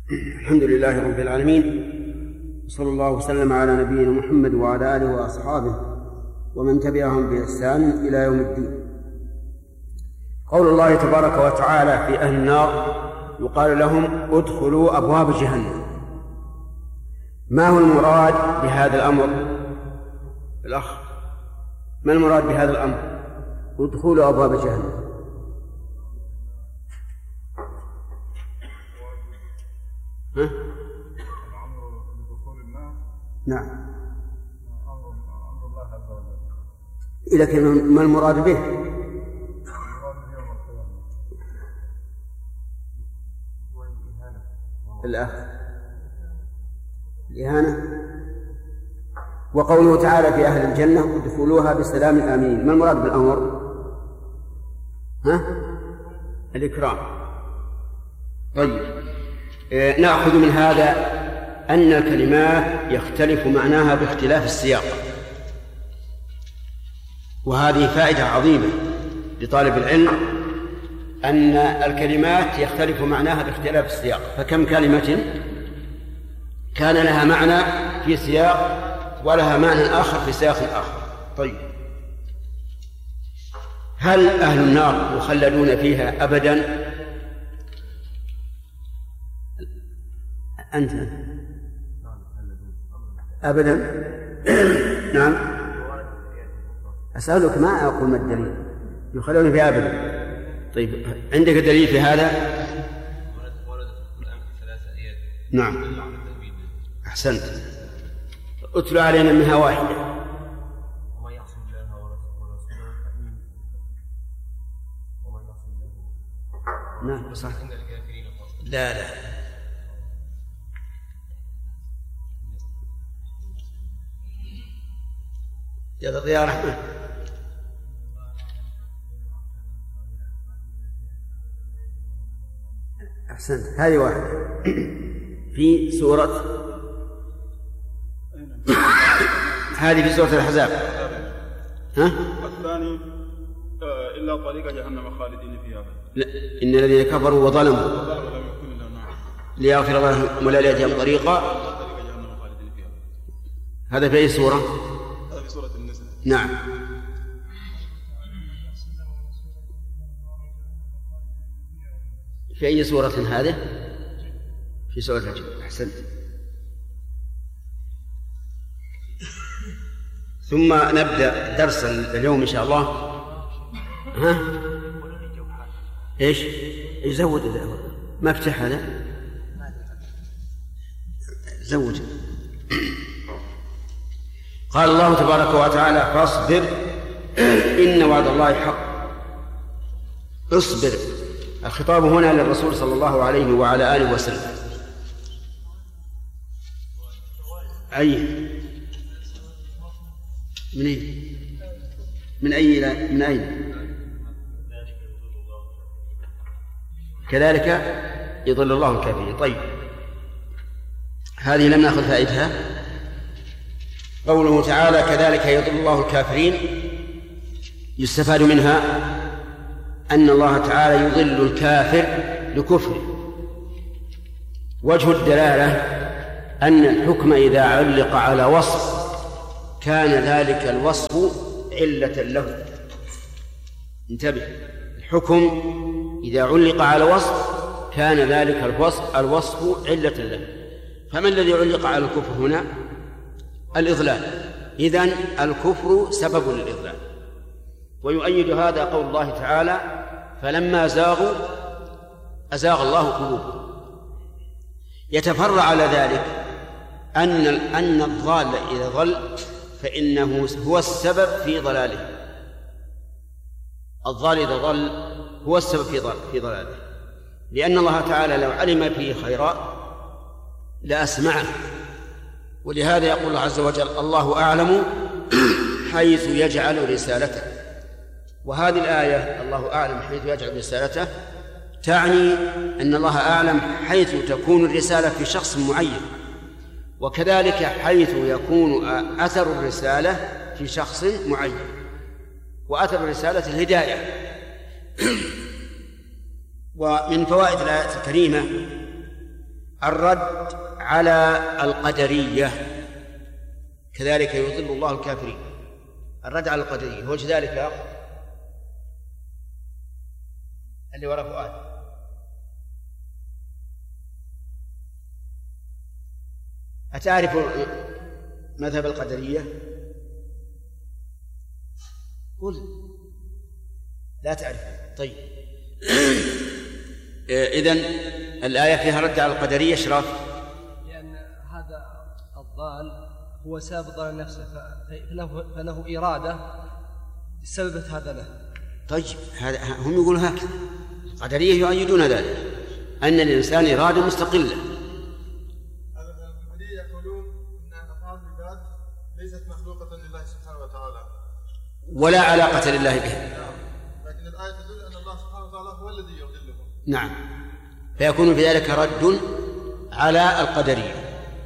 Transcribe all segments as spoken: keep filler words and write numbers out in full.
الحمد لله رب العالمين، صلى الله وسلم على نبينا محمد وعلى آله وأصحابه ومن تبعهم بإحسان إلى يوم الدين. قول الله تبارك وتعالى في أهل النار يقال لهم ادخلوا أبواب جهنم. ما هو المراد بهذا الأمر؟ الأخ، ما المراد بهذا الأمر؟ ادخلوا أبواب جهنم. ها؟ نعم. لكن ما المراد به؟ الأخ، الإهانة. وقوله تعالى في أهل الجنة ادخلوها بسلام آمين. ما المراد بالأمر؟ ها؟ الإكرام. طيب، آه نأخذ من هذا أن الكلمات يختلف معناها باختلاف السياق، وهذه فائدة عظيمة لطالب العلم أن الكلمات يختلف معناها باختلاف السياق. فكم كلمة كان لها معنى في سياق ولها معنى آخر في سياق آخر. طيب، هل أهل النار يخلدون فيها أبدا؟ أنت أبدا؟ نعم. أسألك ما أقول ما الدليل يخلون فيها أبدا. طيب، عندك دليل في هذا؟ نعم، أحسنت. اتلو علينا منها واحدة. وما يعصم الله ورسوله وما يعصم الله. نعم صح. لا لا يا يا رحمة. أحسنت، هذه واحدة في سورة هذه في سورة الأحزاب. ها؟ الثاني إلا طريق جهنم خالدين فيها. إن الذين كفروا وظلموا ليغفر لهم ولا يأتيهم طريقا. هذا في أي سورة؟ هذا في سورة النساء. نعم. في أي سورة هذه؟ في سورة الجن. أحسنت. ثم نبدأ درس اليوم إن شاء الله. ها؟ إيش؟ يزود ما افتح هذا؟ زوج. قال الله تبارك وتعالى فاصبر إن وعد الله حق. اصبر. الخطاب هنا للرسول صلى الله عليه وعلى آله وسلم. أي من أين؟ من أي من أين؟ كذلك يضل الله الكافرين. طيب، هذه لم نأخذ فائدتها. قوله تعالى كذلك يضل الله الكافرين، يستفاد منها أن الله تعالى يضل الكافر لكفره. وجه الدلالة أن الحكم إذا علق على وصف كان ذلك الوصف علة له. انتبه، الحكم إذا علق على وصف كان ذلك الوصف الوصف علة له. فما الذي علق على الكفر هنا؟ الإضلال. إذن الكفر سبب للإضلال. ويؤيد هذا قول الله تعالى فلما زاغوا أزاغ الله قلوبهم. يتفرع على ذلك أن أن الضال إذا ضل فإنه هو السبب في ضلاله. الضال إذا ضل هو السبب في ضلاله، لأن الله تعالى لو علم فيه خيرات لأسمعه. ولهذا يقول الله عز وجل الله أعلم حيث يجعل رسالته. وهذه الآية الله أعلم حيث يجعل رسالته تعني أن الله أعلم حيث تكون الرسالة في شخص معين، وكذلك حيث يكون أثر الرسالة في شخص معين. وأثر الرسالة الهداية. ومن فوائد الآية الكريمة الرد على القدرية كذلك يضل الله الكافرين. الرد على القدرية هو ذلك يا أخ اللي وراء فؤاد. أتعرف مذهب القدرية؟ قل لا تعرف. طيب إذن الآية فيها رد على القدرية شرف، لأن هذا الضال هو سبب ضلال نفسه فله, فله إرادة سببت هذا له. طيب هذا هم يقولون هكذا، القدرية يؤيدون ذلك أن الإنسان إرادة مستقلة. القدرية يقولون أن أفعال العباد ليست مخلوقة لله سبحانه وتعالى ولا علاقة لله بها، لكن الآية تدل أن الله سبحانه وتعالى هو الذي يضلهم. نعم، فيكون في ذلك رد على القدرية.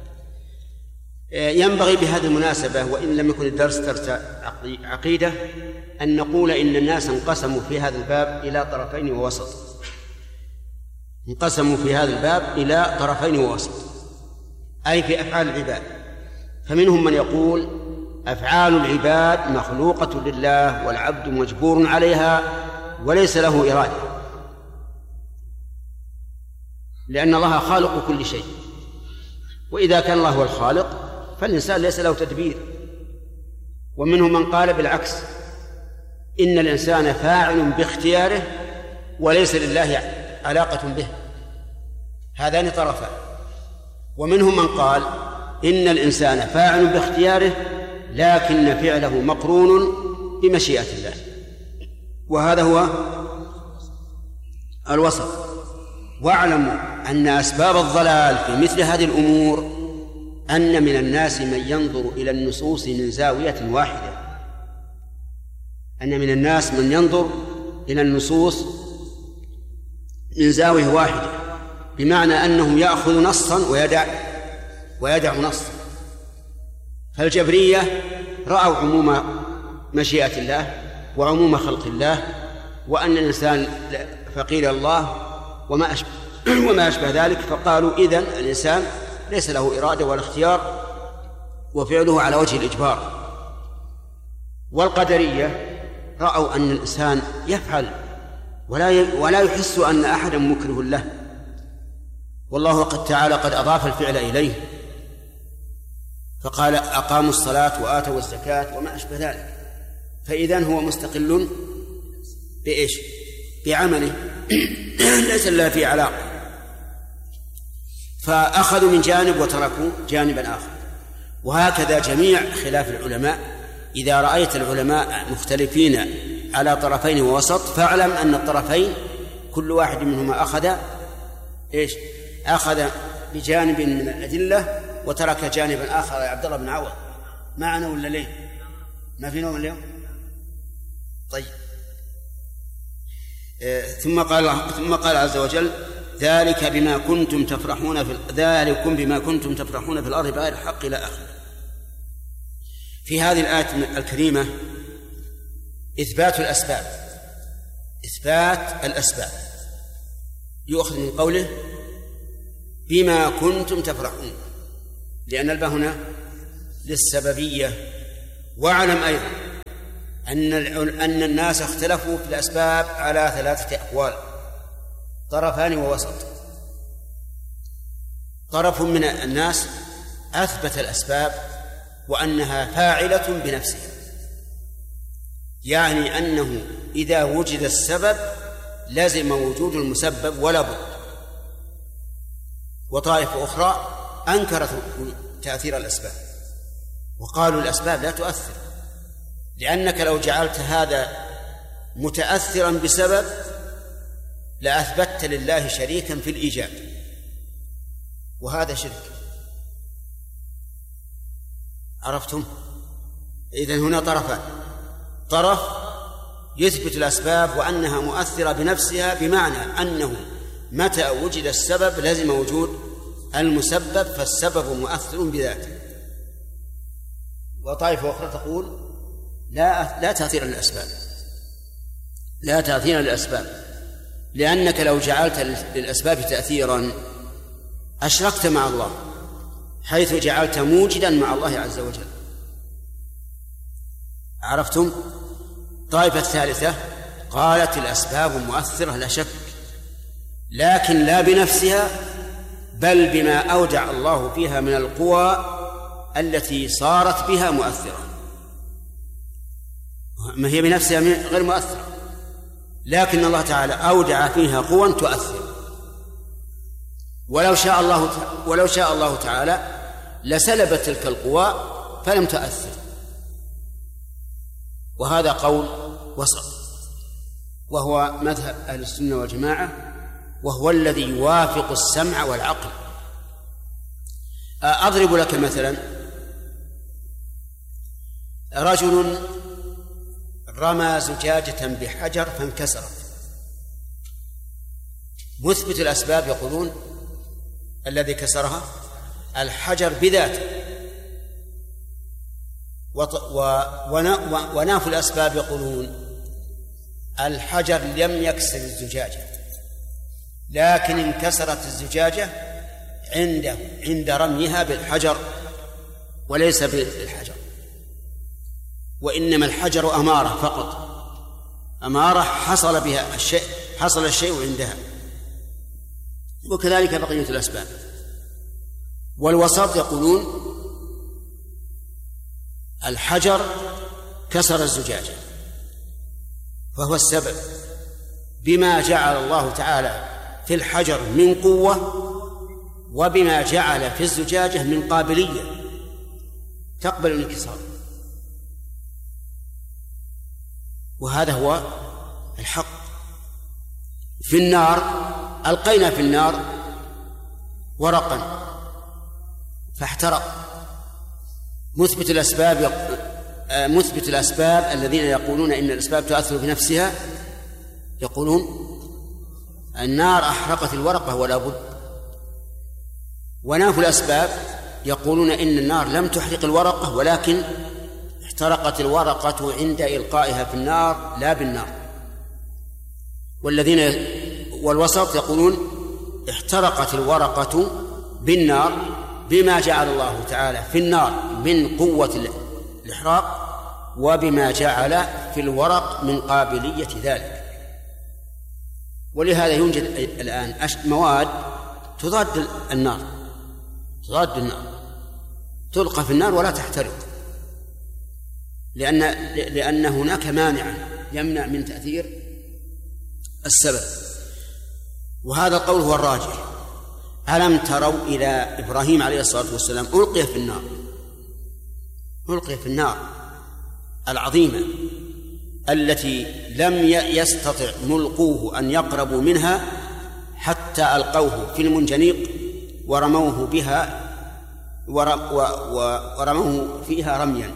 ينبغي بهذه المناسبة وإن لم يكن الدرس درس عقيدة أن نقول إن الناس انقسموا في هذا الباب إلى طرفين ووسط، انقسموا في هذا الباب إلى طرفين ووسط، أي في أفعال العباد. فمنهم من يقول أفعال العباد مخلوقة لله والعبد مجبور عليها وليس له إرادة، لأن الله خالق كل شيء، وإذا كان الله هو الخالق فالإنسان ليس له تدبير. ومنهم من قال بالعكس، إن الإنسان فاعل باختياره وليس لله علاقة به، هذان طرفان. ومنهم من قال إن الإنسان فاعل باختياره لكن فعله مقرون بمشيئة الله، وهذا هو الوسط. واعلموا أن أسباب الضلال في مثل هذه الأمور أن من الناس من ينظر إلى النصوص من زاوية واحدة، أن من الناس من ينظر إلى النصوص من زاوية واحدة، بمعنى أنه يأخذ نصا ويدع ويدع نصا. فالجبرية رأوا عموم مشيئة الله وعموم خلق الله، وأن الإنسان فقير الله وما أشبه, وما أشبه ذلك، فقالوا إذن الإنسان ليس له إرادة ولا اختيار وفعله على وجه الإجبار. والقدرية رأوا أن الإنسان يفعل ولا ولا يحس أن أحدا مكره له، والله قد تعالى قد أضاف الفعل إليه، فقال أقاموا الصلاة وآتوا الزكاة وما أشبه ذلك. فإذن هو مستقل بإيش؟ بعمله ليس له فيه علاقة، فأخذوا من جانب وتركوا جانبا آخر. وهكذا جميع خلاف العلماء، إذا رأيت العلماء مختلفين على طرفين ووسط فاعلم أن الطرفين كل واحد منهما أخذ إيش؟ أخذ بجانب من الأدلة وترك جانبا آخر. يا عبد الله بن عوض معنا ولا ليه؟ ما في نوم اليوم؟ طيب. ثم قال ثم قال عز وجل ذلك بما كنتم تفرحون في ذلكم بما كنتم تفرحون في الأرض بغير الحق إلى آخره. في هذه الآية الكريمة إثبات الأسباب، إثبات الأسباب يؤخذ من قوله بما كنتم تفرحون، لأن الباء هنا للسببية. واعلم أيضا أن أن الناس اختلفوا في الأسباب على ثلاثة أقوال، طرفان ووسط. طرف من الناس أثبت الأسباب وأنها فاعلة بنفسها، يعني أنه إذا وجد السبب لازم وجود المسبب ولا بد. وطائفة أخرى أنكرت تأثير الأسباب وقالوا الأسباب لا تؤثر، لأنك لو جعلت هذا متأثرا بسبب لأثبتت لله شريكا في الإيجاد، وهذا شرك. عرفتم؟ إذن هنا طرفان، طرف يثبت الأسباب وأنها مؤثرة بنفسها، بمعنى أنه متى وجد السبب لازم وجود المسبب، فالسبب مؤثر بذاته. وطائفة أخرى تقول لا لا تأثير للأسباب، لا تأثير للأسباب، لأنك لو جعلت للأسباب تأثيرا أشركت مع الله، حيث جعلت موجدا مع الله عز وجل. عرفتم؟ الطائفة الثالثة قالت الأسباب مؤثرة لا شك، لكن لا بنفسها، بل بما أودع الله فيها من القوى التي صارت بها مؤثرة. ما هي بنفسها غير مؤثرة، لكن الله تعالى أودع فيها قوى تؤثر. ولو شاء الله ولو شاء الله تعالى لسلبت تلك القوى فلم تؤثر. وهذا قول وسط، وهو مذهب أهل السنة والجماعة، وهو الذي يوافق السمع والعقل. أضرب لك مثلا، رجل رمى زجاجة بحجر فانكسرت. مثبت الأسباب يقولون الذي كسرها الحجر بذاته، ونافوا الأسباب يقولون الحجر لم يكسر الزجاجة، لكن انكسرت الزجاجة عنده عند رميها بالحجر وليس بالحجر، وإنما الحجر أمارة فقط، أمارة حصل بها الشيء، حصل الشيء عندها. وكذلك بقية الأسباب. والوسط يقولون الحجر كسر الزجاجة فهو السبب، بما جعل الله تعالى في الحجر من قوة، وبما جعل في الزجاجة من قابلية تقبل الانكسار. وهذا هو الحق. في النار ألقينا في النار ورقا فاحترق. مثبت الأسباب مثبت الأسباب الذين يقولون إن الأسباب تؤثر بنفسها يقولون النار أحرقت الورقة ولا بد. ونافوا الأسباب يقولون إن النار لم تحرق الورقة، ولكن احترقت الورقة عند إلقائها في النار لا بالنار. والذين والوسط يقولون احترقت الورقة بالنار بما جعل الله تعالى في النار من قوة الإحراق، وبما جعل في الورق من قابلية ذلك. ولهذا يوجد الآن مواد تضاد النار، تضاد النار، تلقى في النار ولا تحترق، لأن لأن هناك مانع يمنع من تأثير السبب. وهذا القول هو الراجح. ألم تروا إلى إبراهيم عليه الصلاة والسلام ألقي في النار، ألقي في النار العظيمة التي لم يستطع ملقوه أن يقربوا منها حتى ألقوه في المنجنيق ورموه بها ورموه فيها رميا.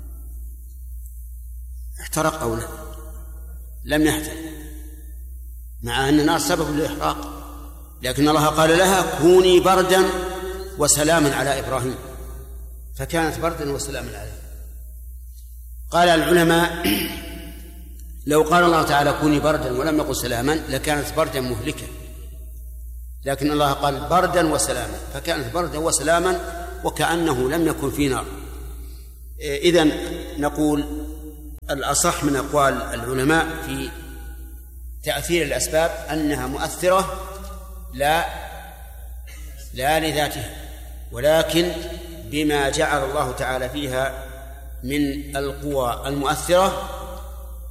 احترق أو لا؟ لم يحترق، مع أن النار سبب للإحراق، لكن الله قال لها كوني بردا وسلاما على إبراهيم، فكانت بردا وسلاما عليه. قال العلماء لو قال الله تعالى كوني بردا ولم يقل سلاما لكانت بردا مهلكة، لكن الله قال بردا وسلاما، فكانت بردا وسلاما وكأنه لم يكن في نار. إذن نقول الأصح من أقوال العلماء في تأثير الأسباب أنها مؤثرة لا لا لذاتها، ولكن بما جعل الله تعالى فيها من القوى المؤثرة